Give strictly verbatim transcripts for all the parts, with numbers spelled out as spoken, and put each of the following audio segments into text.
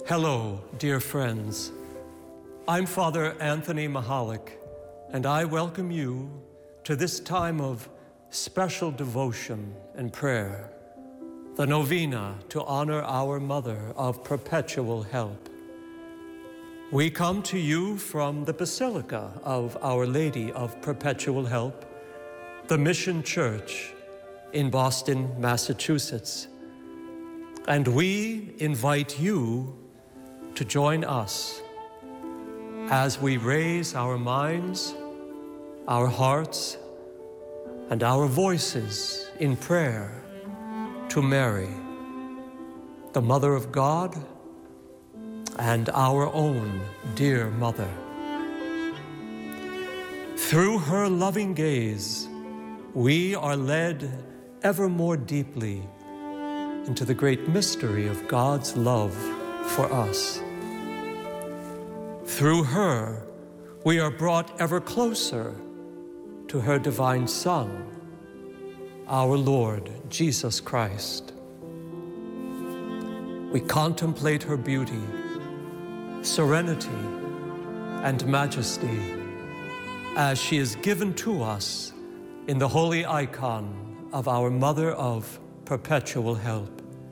Hello, dear friends. I'm Father Anthony Mahalik, and I welcome you to this time of special devotion and prayer, the novena to honor our Mother of Perpetual Help. We come to you from the Basilica of Our Lady of Perpetual Help, the Mission Church in Boston, Massachusetts. And we invite you to join us as we raise our minds, our hearts, and our voices in prayer to Mary, the Mother of God and our own dear Mother. Through her loving gaze, we are led ever more deeply into the great mystery of God's love for us. Through her, we are brought ever closer to her divine Son, our Lord Jesus Christ. We contemplate her beauty, serenity, and majesty as she is given to us in the holy icon of our Mother of Perpetual Help.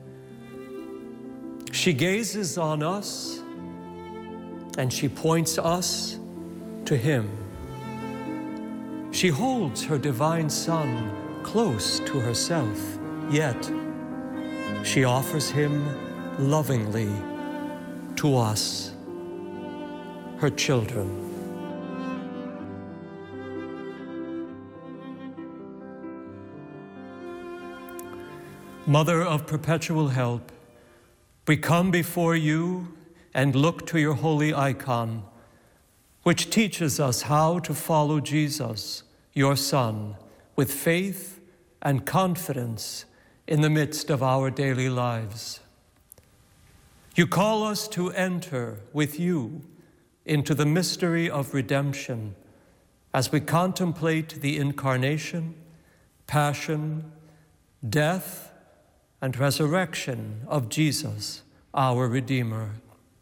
She gazes on us and she points us to Him. She holds her divine Son close to herself, yet she offers Him lovingly to us, her children. Mother of Perpetual Help, we come before you and look to your holy icon, which teaches us how to follow Jesus, your Son, with faith and confidence in the midst of our daily lives. You call us to enter with you into the mystery of redemption as we contemplate the incarnation, passion, death, and resurrection of Jesus, our Redeemer.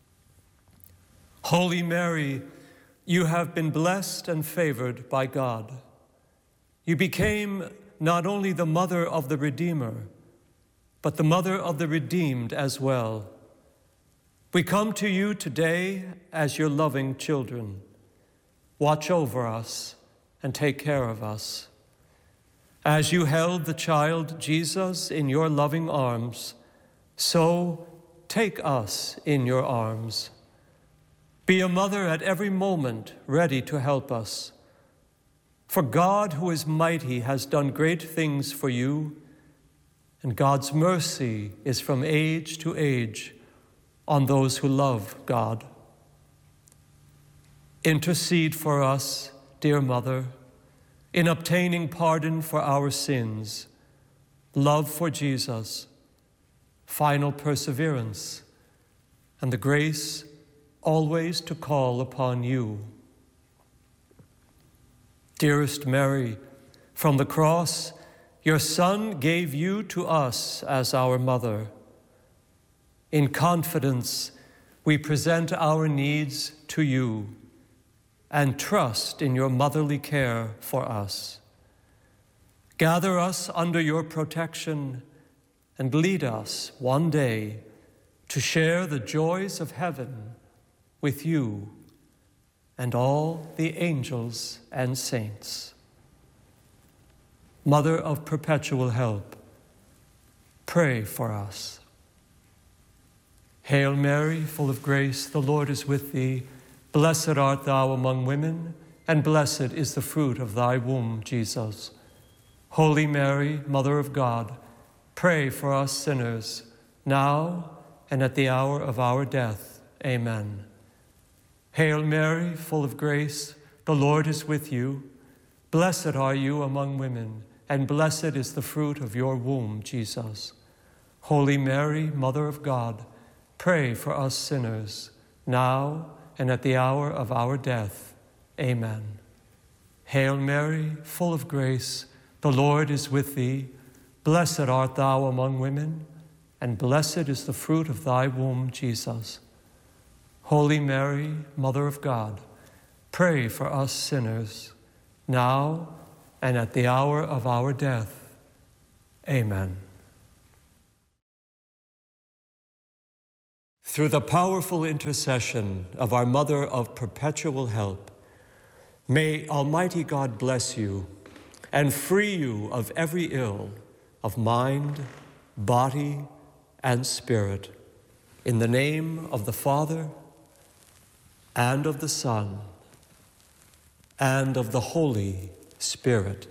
Holy Mary, you have been blessed and favored by God. You became not only the mother of the Redeemer, but the mother of the redeemed as well. We come to you today as your loving children. Watch over us and take care of us. As you held the child Jesus in your loving arms, so take us in your arms. Be a mother at every moment, ready to help us. For God, who is mighty, has done great things for you, and God's mercy is from age to age on those who love God. Intercede for us, dear Mother, in obtaining pardon for our sins, love for Jesus, final perseverance, and the grace always to call upon you. Dearest Mary, from the cross, your Son gave you to us as our mother. In confidence, we present our needs to you and trust in your motherly care for us. Gather us under your protection and lead us one day to share the joys of heaven with you and all the angels and saints. Mother of Perpetual Help, pray for us. Hail Mary, full of grace, the Lord is with thee. Blessed art thou among women, and blessed is the fruit of thy womb, Jesus. Holy Mary, Mother of God, pray for us sinners, now and at the hour of our death. Amen. Hail Mary, full of grace, the Lord is with you. Blessed are you among women, and blessed is the fruit of your womb, Jesus. Holy Mary, Mother of God, pray for us sinners, now and at the hour of our death. Amen. Hail Mary, full of grace, the Lord is with thee. Blessed art thou among women, and blessed is the fruit of thy womb, Jesus. Holy Mary, Mother of God, pray for us sinners, now and at the hour of our death. Amen. Through the powerful intercession of our Mother of Perpetual Help, may Almighty God bless you and free you of every ill of mind, body, and spirit. In the name of the Father, and of the Son, and of the Holy Spirit.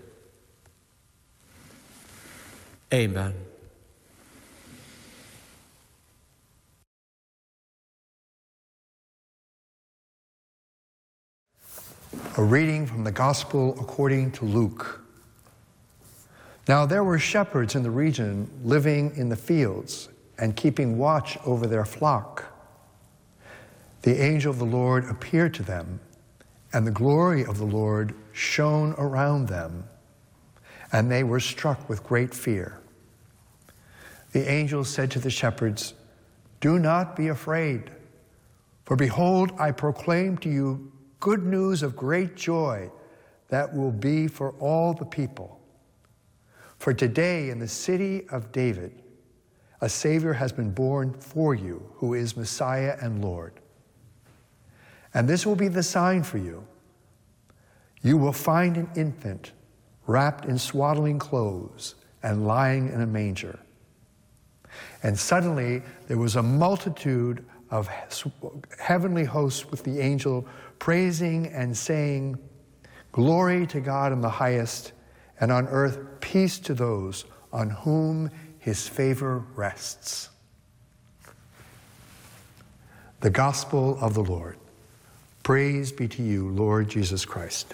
Amen. A reading from the Gospel according to Luke. Now there were shepherds in the region living in the fields and keeping watch over their flock. The angel of the Lord appeared to them, and the glory of the Lord shone around them, and they were struck with great fear. The angel said to the shepherds, "Do not be afraid, for behold, I proclaim to you good news of great joy that will be for all the people. For today in the city of David, a Savior has been born for you, who is Messiah and Lord. And this will be the sign for you. You will find an infant wrapped in swaddling clothes and lying in a manger." And suddenly there was a multitude of heavenly hosts with the angel praising and saying, "Glory to God in the highest, and on earth peace to those on whom his favor rests." The Gospel of the Lord. Praise be to you, Lord Jesus Christ.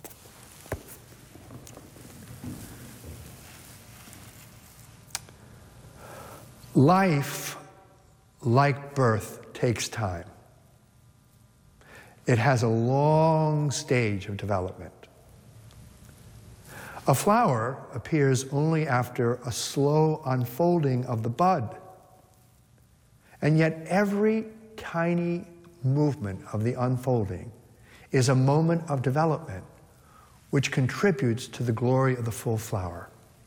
Life, like birth, takes time. It has a long stage of development. A flower appears only after a slow unfolding of the bud. And yet every tiny movement of the unfolding is a moment of development which contributes to the glory of the full flower.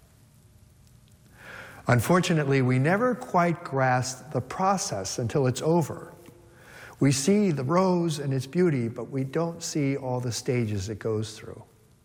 Unfortunately, we never quite grasp the process until it's over. We see the rose and its beauty, but we don't see all the stages it goes through.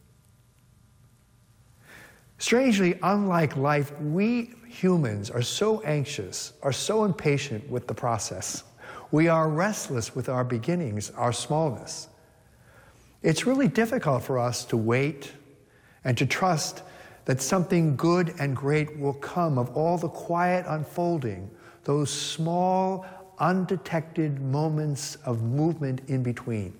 Strangely, unlike life, we humans are so anxious, are so impatient with the process. We are restless with our beginnings, our smallness. It's really difficult for us to wait and to trust that something good and great will come of all the quiet unfolding, those small, undetected moments of movement in between.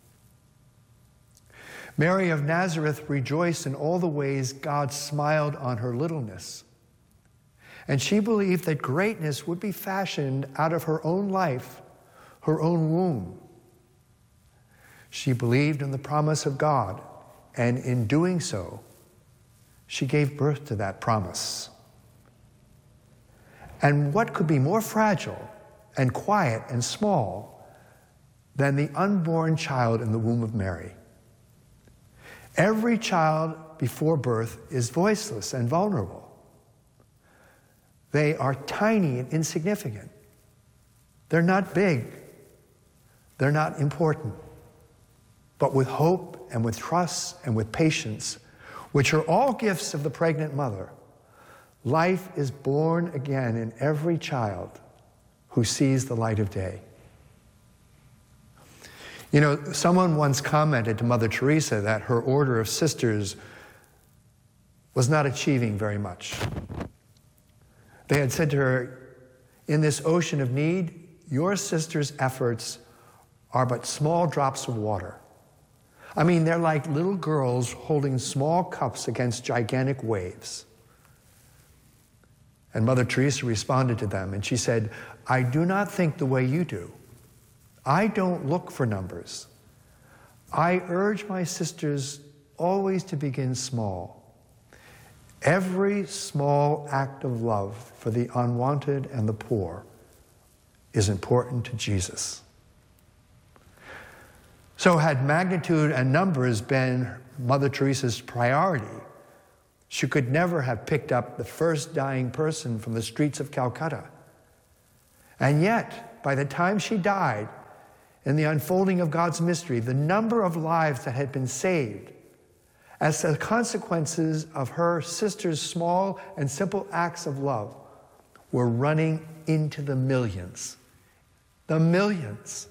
Mary of Nazareth rejoiced in all the ways God smiled on her littleness. And she believed that greatness would be fashioned out of her own life, her own womb. She believed in the promise of God, and in doing so, she gave birth to that promise. And what could be more fragile and quiet and small than the unborn child in the womb of Mary? Every child before birth is voiceless and vulnerable. They are tiny and insignificant. They're not big. They're not important. But with hope and with trust and with patience, which are all gifts of the pregnant mother, life is born again in every child who sees the light of day. You know, someone once commented to Mother Teresa that her order of sisters was not achieving very much. They had said to her, "In this ocean of need, your sisters' efforts are but small drops of water. I mean, they're like little girls holding small cups against gigantic waves." And Mother Teresa responded to them, and she said, "I do not think the way you do. I don't look for numbers. I urge my sisters always to begin small. Every small act of love for the unwanted and the poor is important to Jesus." So had magnitude and numbers been Mother Teresa's priority, she could never have picked up the first dying person from the streets of Calcutta. And yet, by the time she died, in the unfolding of God's mystery, the number of lives that had been saved as the consequences of her sister's small and simple acts of love were running into the millions. The millions.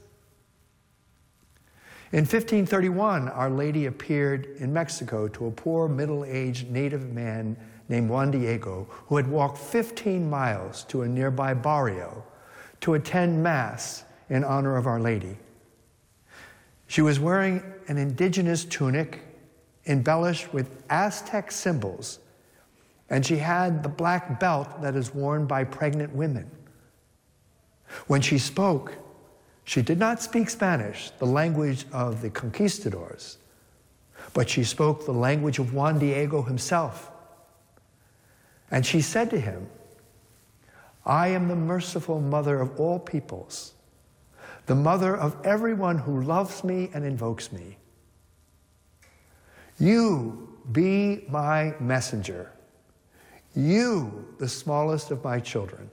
In fifteen thirty-one, Our Lady appeared in Mexico to a poor middle-aged native man named Juan Diego, who had walked fifteen miles to a nearby barrio to attend Mass in honor of Our Lady. She was wearing an indigenous tunic embellished with Aztec symbols, and she had the black belt that is worn by pregnant women. When she spoke, she did not speak Spanish, the language of the conquistadors, but she spoke the language of Juan Diego himself. And she said to him, "I am the merciful mother of all peoples, the mother of everyone who loves me and invokes me. You be my messenger, you, the smallest of my children."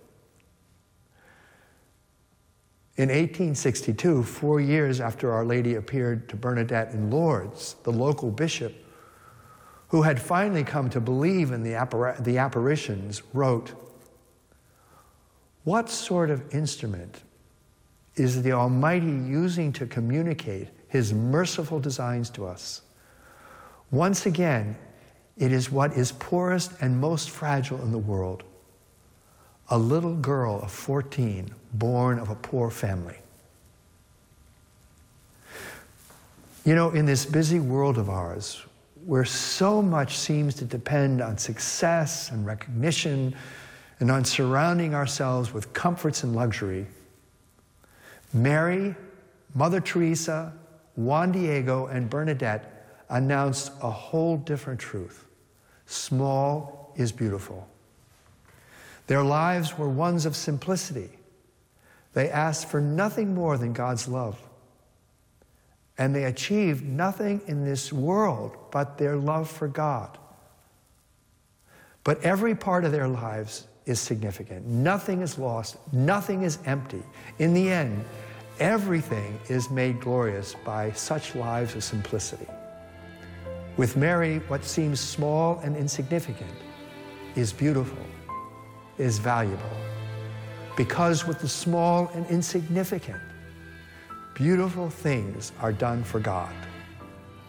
In eighteen sixty-two, four years after Our Lady appeared to Bernadette in Lourdes, the local bishop, who had finally come to believe in the, appar- the apparitions, wrote, "What sort of instrument is the Almighty using to communicate His merciful designs to us? Once again, it is what is poorest and most fragile in the world, a little girl of fourteen, born of a poor family." You know, in this busy world of ours, where so much seems to depend on success and recognition and on surrounding ourselves with comforts and luxury, Mary, Mother Teresa, Juan Diego, and Bernadette announced a whole different truth. Small is beautiful. Their lives were ones of simplicity. They asked for nothing more than God's love. And they achieved nothing in this world but their love for God. But every part of their lives is significant. Nothing is lost. Nothing is empty. In the end, everything is made glorious by such lives of simplicity. With Mary, what seems small and insignificant is beautiful, is valuable. Because with the small and insignificant, beautiful things are done for God.